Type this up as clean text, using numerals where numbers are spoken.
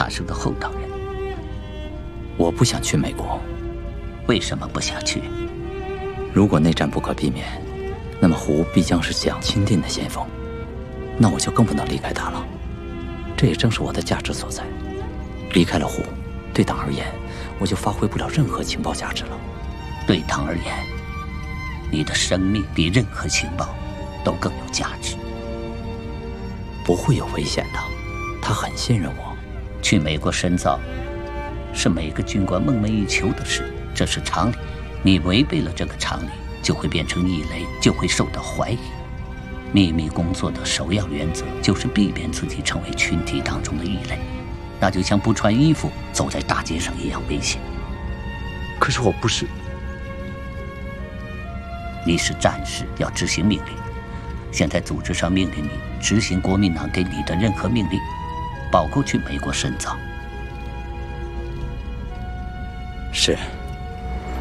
他是个厚道人。 我不想去美国。 为什么不想去？ 如果内战不可避免，那么胡必将是蒋钦定的先锋，那我就更不能离开他了。这也正是我的价值所在。离开了胡，对党而言，我就发挥不了任何情报价值了。 对党而言，你的生命比任何情报都更有价值。 不会有危险的，他很信任我。 去美国深造是每个军官梦寐以求的事，这是常理。你违背了这个常理，就会变成异类，就会受到怀疑。秘密工作的首要原则就是避免自己成为群体当中的异类，那就像不穿衣服走在大街上一样危险。 可是我不是。 你是战士，要执行命令。现在组织上命令你执行国民党给你的任何命令，包括去美国深造。 是。